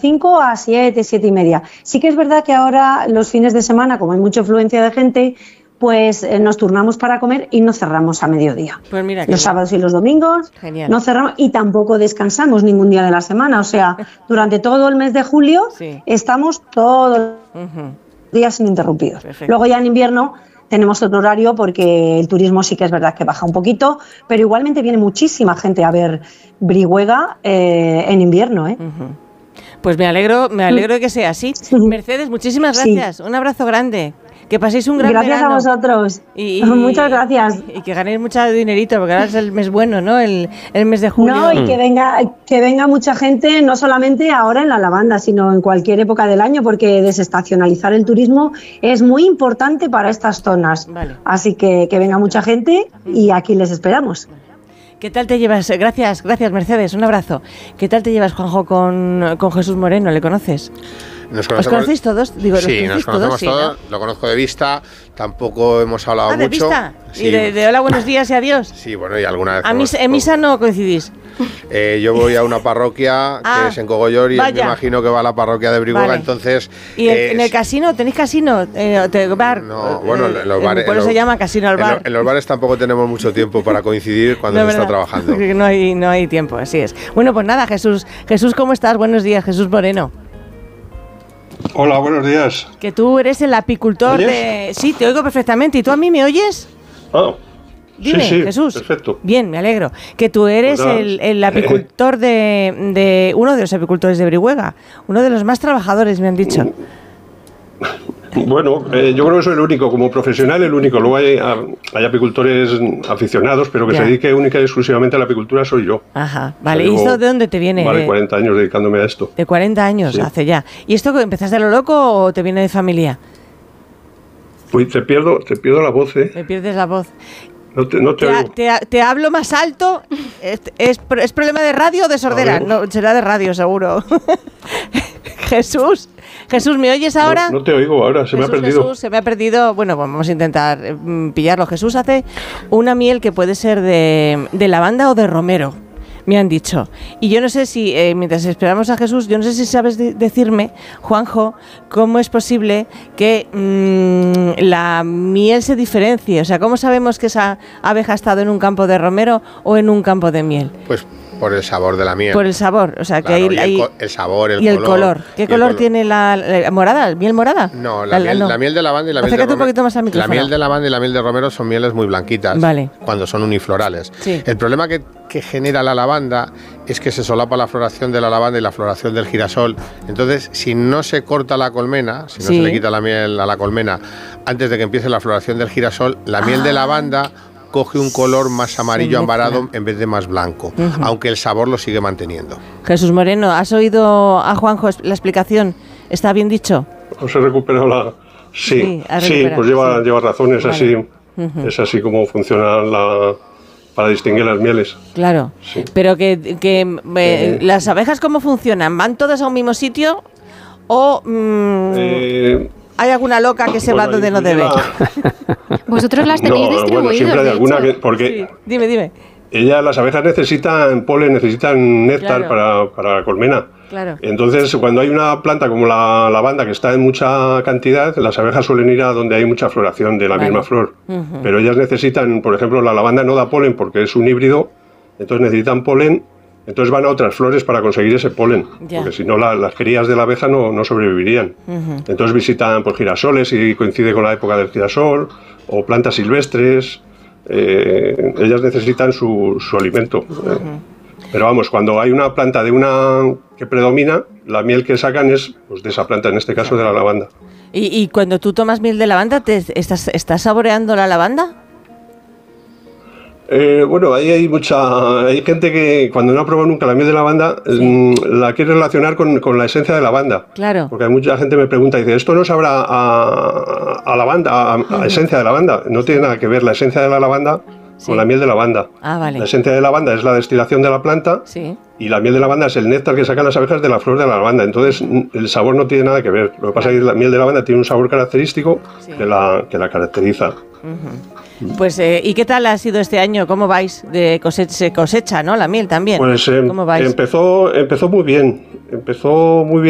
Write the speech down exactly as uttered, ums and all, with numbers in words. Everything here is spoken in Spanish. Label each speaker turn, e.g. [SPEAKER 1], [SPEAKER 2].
[SPEAKER 1] cinco a siete, siete y media. Sí que es verdad que ahora los fines de semana, como hay mucha afluencia de gente, pues eh, nos turnamos para comer y no cerramos a mediodía.
[SPEAKER 2] Pues mira,
[SPEAKER 1] los sábados y los domingos
[SPEAKER 2] Genial.
[SPEAKER 1] no cerramos y tampoco descansamos ningún día de la semana. O sea, durante todo el mes de julio sí. estamos todos los uh-huh. días ininterrumpidos. Perfecto. Luego ya en invierno tenemos otro horario porque el turismo sí que es verdad que baja un poquito, pero igualmente viene muchísima gente a ver Brihuega eh, en invierno, ¿eh?
[SPEAKER 2] Uh-huh. Pues me alegro, me alegro de que sea así. Mercedes, muchísimas gracias. Sí. Un abrazo grande. Que paséis un gran
[SPEAKER 1] gracias
[SPEAKER 2] verano.
[SPEAKER 1] Gracias a vosotros.
[SPEAKER 2] Y, y,
[SPEAKER 1] Muchas gracias.
[SPEAKER 2] Y, y que ganéis mucho dinerito, porque ahora es el mes bueno, ¿no? El, el mes de julio.
[SPEAKER 1] No, y que venga, que venga mucha gente, no solamente ahora en la lavanda, sino en cualquier época del año, porque desestacionalizar el turismo es muy importante para estas zonas. Vale. Así que que venga mucha gente y aquí les esperamos.
[SPEAKER 2] ¿Qué tal te llevas? Gracias, gracias Mercedes, un abrazo. ¿Qué tal te llevas, Juanjo, con, con Jesús Moreno? ¿Le conoces?
[SPEAKER 3] Nos
[SPEAKER 2] ¿Os conocéis todos? Digo,
[SPEAKER 3] sí, nos conocemos todos, todos sí, ¿no? Lo conozco de vista, tampoco hemos hablado
[SPEAKER 2] ah, ¿de
[SPEAKER 3] mucho.
[SPEAKER 2] Vista?
[SPEAKER 3] Sí.
[SPEAKER 2] ¿Y de, de hola, buenos días y adiós?
[SPEAKER 3] Sí, bueno, y alguna vez...
[SPEAKER 2] ¿A mis, ¿En misa no coincidís?
[SPEAKER 3] Eh, yo voy a una parroquia
[SPEAKER 2] ah,
[SPEAKER 3] que es en Cogollor y me imagino que va a la parroquia de Brihuega, vale. Entonces...
[SPEAKER 2] ¿Y el, eh, en el casino? ¿Tenéis casino? Eh, ¿Bar?
[SPEAKER 3] No, bueno, en los bares...
[SPEAKER 2] ¿Por eso se llama casino al bar?
[SPEAKER 3] En, lo, en los bares tampoco tenemos mucho tiempo para coincidir cuando no, se verdad, está trabajando.
[SPEAKER 2] No hay, no hay tiempo, así es. Bueno, pues nada, Jesús, Jesús, ¿cómo estás? Buenos días, Jesús Moreno.
[SPEAKER 4] Hola, buenos días.
[SPEAKER 2] Que tú eres el apicultor de... Sí, te oigo perfectamente. ¿Y tú a mí me oyes?
[SPEAKER 4] Ah,
[SPEAKER 2] dime,
[SPEAKER 4] sí, sí,
[SPEAKER 2] Jesús.
[SPEAKER 4] Perfecto.
[SPEAKER 2] Bien, me alegro. Que tú eres pues el, el apicultor de, de... Uno de los apicultores de Brihuega. Uno de los más trabajadores, me han dicho.
[SPEAKER 4] Bueno, eh, yo creo que soy el único, como profesional el único. Luego hay, hay apicultores aficionados, pero que ya. se dedique única y exclusivamente a la apicultura soy yo.
[SPEAKER 2] Ajá, vale. O sea, ¿y esto de dónde te viene?
[SPEAKER 4] Vale, cuarenta años dedicándome a esto.
[SPEAKER 2] De cuarenta años, sí. hace ya. ¿Y esto empezaste a lo loco o te viene de familia?
[SPEAKER 4] Uy, te pierdo, te pierdo la voz, ¿eh?
[SPEAKER 2] Me pierdes la voz.
[SPEAKER 4] No te, no te,
[SPEAKER 2] te, te, te hablo más alto. ¿Es, es, es problema de radio o de sordera? No, será de radio, seguro. Jesús. Jesús, ¿me oyes ahora?
[SPEAKER 4] No, no te oigo ahora, se
[SPEAKER 2] Jesús,
[SPEAKER 4] me ha perdido.
[SPEAKER 2] Jesús, se me ha perdido. Bueno, vamos a intentar eh, pillarlo. Jesús hace una miel que puede ser de, de lavanda o de romero, me han dicho. Y yo no sé si, eh, mientras esperamos a Jesús, yo no sé si sabes de- decirme, Juanjo, cómo es posible que mmm, la miel se diferencie. O sea, ¿cómo sabemos que esa abeja ha estado en un campo de romero o en un campo de miel?
[SPEAKER 3] Pues por el sabor de la miel.
[SPEAKER 2] Por el sabor, o sea,
[SPEAKER 3] claro,
[SPEAKER 2] que hay,
[SPEAKER 3] y el,
[SPEAKER 2] hay
[SPEAKER 3] co- el sabor, el
[SPEAKER 2] y
[SPEAKER 3] color.
[SPEAKER 2] el color. ¿Qué color
[SPEAKER 3] color.
[SPEAKER 2] tiene la, la morada? ¿Miel morada?
[SPEAKER 3] No, la,
[SPEAKER 2] la,
[SPEAKER 3] miel,
[SPEAKER 2] no.
[SPEAKER 3] la miel de lavanda y la miel de
[SPEAKER 2] Acércate
[SPEAKER 3] romero.
[SPEAKER 2] un poquito más al
[SPEAKER 3] La
[SPEAKER 2] micrófono.
[SPEAKER 3] miel de lavanda y la miel de romero son mieles muy blanquitas.
[SPEAKER 2] Vale.
[SPEAKER 3] Cuando son uniflorales.
[SPEAKER 2] Sí.
[SPEAKER 3] El problema que, que genera la lavanda es que se solapa la floración de la lavanda y la floración del girasol. Entonces, si no se corta la colmena, si no
[SPEAKER 2] Sí.
[SPEAKER 3] se le quita la miel a la colmena antes de que empiece la floración del girasol, la miel
[SPEAKER 2] Ah.
[SPEAKER 3] de lavanda coge un color más amarillo
[SPEAKER 2] mezcla.
[SPEAKER 3] ambarado en vez de más blanco,
[SPEAKER 2] Uh-huh.
[SPEAKER 3] aunque el sabor lo sigue manteniendo.
[SPEAKER 2] Jesús Moreno, ¿has oído a Juanjo la explicación? ¿Está bien dicho?
[SPEAKER 4] ¿Os he recuperado la...? Sí,
[SPEAKER 2] Sí, has
[SPEAKER 4] sí,
[SPEAKER 2] recuperado,
[SPEAKER 4] pues lleva,
[SPEAKER 2] sí.
[SPEAKER 4] lleva razón, es
[SPEAKER 2] Vale.
[SPEAKER 4] así.
[SPEAKER 2] Uh-huh.
[SPEAKER 4] Es así como funciona la... para distinguir las mieles.
[SPEAKER 2] Claro,
[SPEAKER 4] Sí.
[SPEAKER 2] pero que, que eh,
[SPEAKER 4] Eh.
[SPEAKER 2] las abejas, ¿cómo funcionan? ¿Van todas a un mismo sitio o mm,
[SPEAKER 4] Eh,
[SPEAKER 2] hay alguna loca que se va
[SPEAKER 4] bueno,
[SPEAKER 2] donde no debe?
[SPEAKER 4] la-
[SPEAKER 5] Vosotros las tenéis
[SPEAKER 4] No,
[SPEAKER 5] distribuidas,
[SPEAKER 4] bueno, siempre hay
[SPEAKER 5] de
[SPEAKER 4] alguna
[SPEAKER 5] hecho.
[SPEAKER 4] que... Porque
[SPEAKER 2] Sí, dime, dime.
[SPEAKER 4] ellas, las abejas necesitan polen, necesitan néctar
[SPEAKER 2] Claro.
[SPEAKER 4] para, para la colmena.
[SPEAKER 2] Claro.
[SPEAKER 4] Entonces, cuando hay una planta como la lavanda que está en mucha cantidad, las abejas suelen ir a donde hay mucha floración de la
[SPEAKER 2] Vale.
[SPEAKER 4] misma flor.
[SPEAKER 2] Ujú.
[SPEAKER 4] Pero ellas necesitan, por ejemplo, la lavanda no da polen porque es un híbrido, entonces necesitan polen, entonces van a otras flores para conseguir ese polen,
[SPEAKER 2] Ya.
[SPEAKER 4] porque si no la- las crías de la abeja no, no sobrevivirían.
[SPEAKER 2] Ujú.
[SPEAKER 4] Entonces visitan por girasoles y coincide con la época del girasol, o plantas silvestres, eh, ellas necesitan su, su alimento. eh. Pero vamos, cuando hay una planta de una que predomina, la miel que sacan es pues, de esa planta, en este caso de la lavanda.
[SPEAKER 2] ¿Y, y cuando tú tomas miel de lavanda, te estás, estás saboreando la lavanda?
[SPEAKER 4] Eh, bueno, ahí hay mucha... Hay gente que cuando no ha probado nunca la miel de lavanda,
[SPEAKER 2] Sí.
[SPEAKER 4] mm, la quiere relacionar con, con la esencia de lavanda.
[SPEAKER 2] Claro.
[SPEAKER 4] Porque hay mucha gente me pregunta y dice, ¿esto no sabrá a, a lavanda, a, a esencia de lavanda? No tiene nada que ver la esencia de la lavanda
[SPEAKER 2] Sí.
[SPEAKER 4] con la miel de lavanda.
[SPEAKER 2] Ah, vale.
[SPEAKER 4] La esencia de lavanda es la destilación de la planta
[SPEAKER 2] Sí.
[SPEAKER 4] y la miel de lavanda es el néctar que sacan las abejas de la flor de la lavanda. Entonces, mm, el sabor no tiene nada que ver. Lo que pasa es que la miel de lavanda tiene un sabor característico
[SPEAKER 2] Sí.
[SPEAKER 4] que, la, que la caracteriza.
[SPEAKER 2] Ujú. Pues, eh, ¿y qué tal ha sido este año? ¿Cómo vais? De cosecha, se cosecha, ¿no? La miel también.
[SPEAKER 4] Pues em,
[SPEAKER 2] ¿Cómo vais?
[SPEAKER 4] empezó, empezó muy bien. Empezó muy bien.